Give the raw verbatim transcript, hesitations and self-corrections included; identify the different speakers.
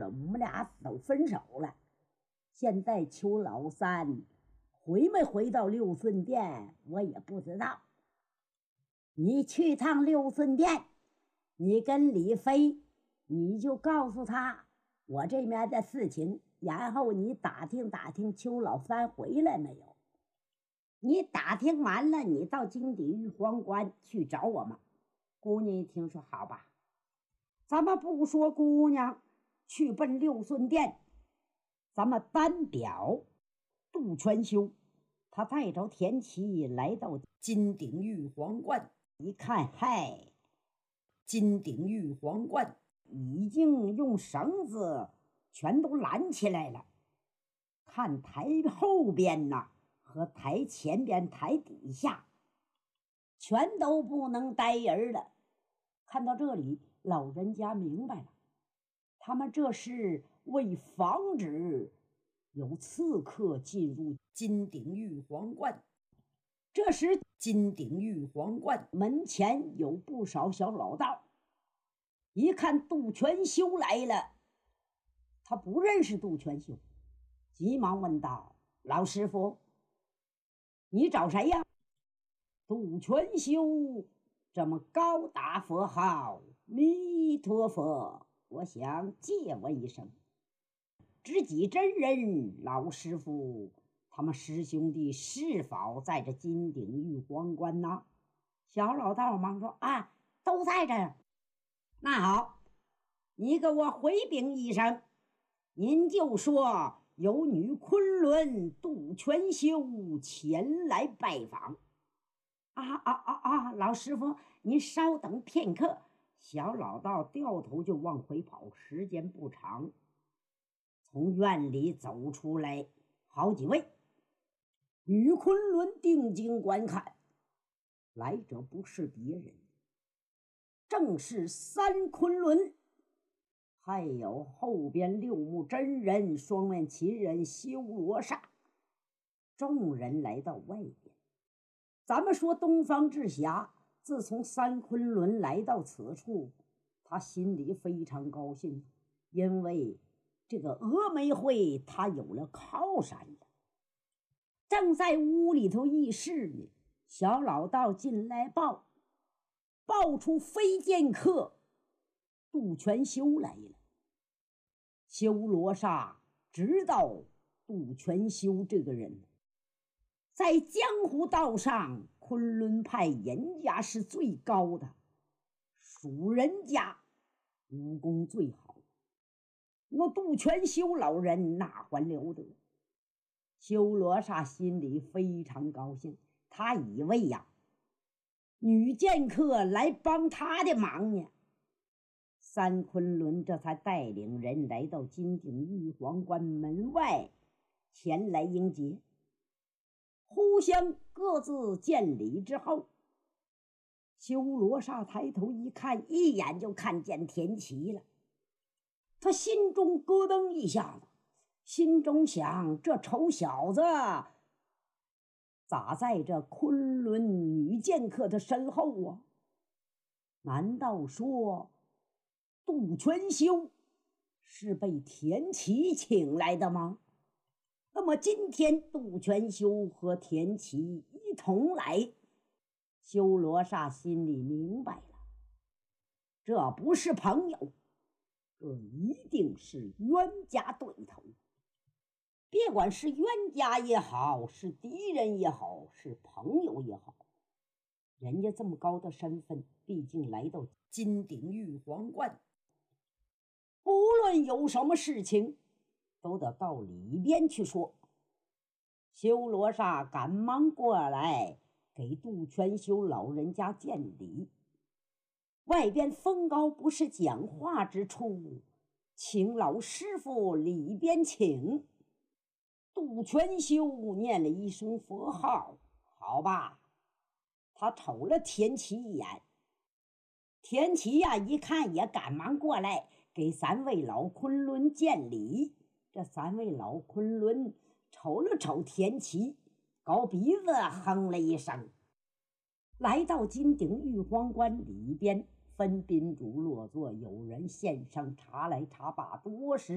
Speaker 1: 我们俩都分手了。现在邱老三回没回到六顺殿，我也不知道。你去趟六顺殿，你跟李飞，你就告诉他我这边的事情，然后你打听打听邱老三回来没有。你打听完了，你到金鼎玉皇关去找我们。姑娘一听说好吧，咱们不说姑娘去奔六顺殿，咱们单表杜全修，他带着田七来到金鼎玉皇观，一看，嗨，金鼎玉皇观已经用绳子全都拦起来了，看台后边呐和台前边台底下全都不能待人了。看到这里，老人家明白了，他们这是为防止有刺客进入金鼎玉皇观。这时金鼎玉皇观门前有不少小老道，一看杜全修来了，他不认识杜全修，急忙问道：老师傅，你找谁呀？杜全修这么高大佛号，弥陀佛，我想借我一声。知己真人，老师傅，他们师兄弟是否在这金鼎玉皇观呢？小老道忙说：啊，都在这儿。那好，你给我回禀一声，您就说有女昆仑杜全修前来拜访。啊啊啊啊！老师傅，您稍等片刻。小老道掉头就往回跑，时间不长，从院里走出来好几位。女昆仑定睛观看，来者不是别人，正是三昆仑，还有后边六目真人、双面奇人修罗刹。众人来到外边，咱们说东方智侠自从三昆仑来到此处，他心里非常高兴，因为这个峨眉会他有了靠山了。正在屋里头议事呢，小老道进来报报出飞剑客杜全修来了。修罗刹知道杜全修这个人，在江湖道上，昆仑派人家是最高的，属人家武功最好。我杜全修老人哪还了得？修罗刹心里非常高兴，他以为呀，女剑客来帮他的忙呢。三昆仑这才带领人来到金鼎玉皇观门外前来迎接，互相各自见礼之后，修罗刹抬头一看，一眼就看见田七了。他心中咯噔一下子，心中想，这丑小子咋在这昆仑女剑客的身后啊？难道说杜全修是被田七请来的吗？那么今天杜全修和田七一同来，修罗刹心里明白了，这不是朋友，这一定是冤家对头。别管是冤家也好，是敌人也好，是朋友也好，人家这么高的身份，毕竟来到金鼎玉皇观，不论有什么事情都得到里边去说。修罗刹赶忙过来给杜全修老人家见礼，外边风高不是讲话之处，请老师傅里边请。杜全修念了一声佛号，好吧，他瞅了田七一眼，田七呀、啊、一看也赶忙过来给三位老昆仑见礼。这三位老昆仑瞅了瞅田七，高鼻子哼了一声。来到金鼎玉皇观里边，分宾主落座，有人献上茶来，茶罢多时，